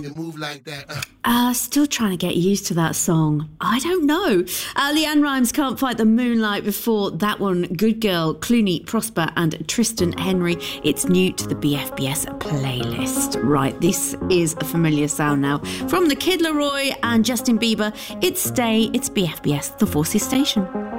You move like that. Still trying to get used to that song. I don't know. Leanne Rimes, Can't Fight the Moonlight. Before that one, Good Girl, Clooney, Prosper and Tristan Henry. It's new to the BFBS playlist. Right, this is a familiar sound now. From the Kid Laroi and Justin Bieber, it's Stay, it's BFBS, the Forces Station.